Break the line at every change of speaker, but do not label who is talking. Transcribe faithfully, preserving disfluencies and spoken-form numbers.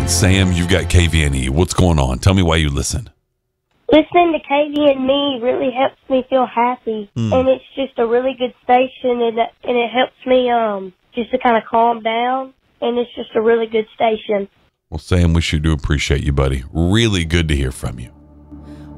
Sam, you've got K V N E. What's going on? Tell me why you listen.
Listening to K V N E really helps me feel happy, mm. and it's just a really good station, and and it helps me um just to kind of calm down, and it's just a really good station.
Well, Sam, we sure do appreciate you, buddy. Really good to hear from you.